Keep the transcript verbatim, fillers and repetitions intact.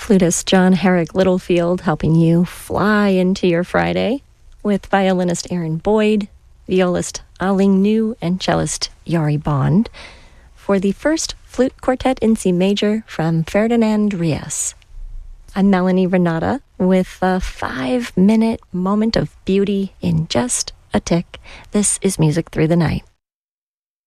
flutist John Herrick Littlefield helping you fly into your Friday, with violinist Aaron Boyd, violist Aling New, and cellist Yari Bond, for the first flute quartet in C major from Ferdinand Rias. I'm Melanie Renata with a five-minute moment of beauty in just a tick. This is Music Through the Night.